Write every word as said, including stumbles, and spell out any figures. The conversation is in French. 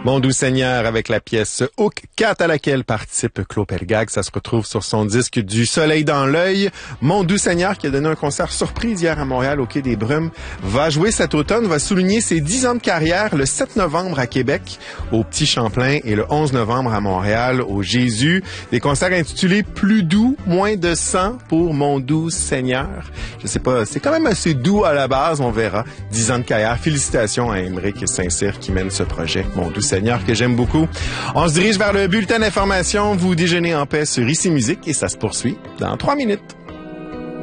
Mon doux Seigneur avec la pièce Hook quatre à laquelle participe Claude Pelgag. Ça se retrouve sur son disque Du Soleil dans l'œil. Mon doux Seigneur qui a donné un concert surprise hier à Montréal au Quai des Brumes va jouer cet automne, va souligner ses dix ans de carrière le sept novembre à Québec au Petit Champlain et le onze novembre à Montréal au Jésus. Des concerts intitulés Plus doux, moins de sang pour Mon doux Seigneur. Je sais pas, c'est quand même assez doux à la base, on verra. dix ans de carrière. Félicitations à Émeric Saint-Cyr qui mène ce projet, Mon doux Seigneur, que j'aime beaucoup. On se dirige vers le bulletin d'information. Vous déjeunez en paix sur Ici Musique et ça se poursuit dans trois minutes.